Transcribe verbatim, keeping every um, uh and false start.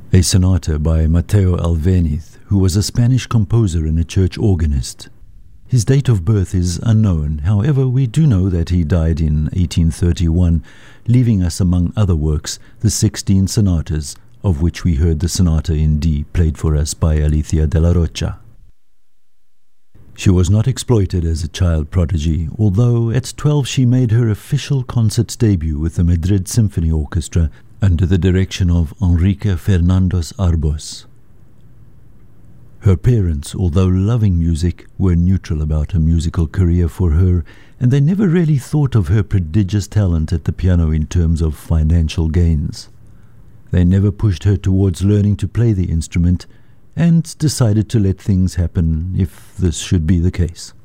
a sonata by Mateo Albéniz, who was a Spanish composer and a church organist. His date of birth is unknown. However, we do know that he died in eighteen thirty-one, leaving us among other works the sixteen sonatas, of which we heard the sonata in D played for us by Alicia de la Rocha. She was not exploited as a child prodigy, although at twelve she made her official concert debut with the Madrid Symphony Orchestra under the direction of Enrique Fernandez Arbós. Her parents, although loving music, were neutral about a musical career for her, and they never really thought of her prodigious talent at the piano in terms of financial gains. They never pushed her towards learning to play the instrument, and decided to let things happen if this should be the case.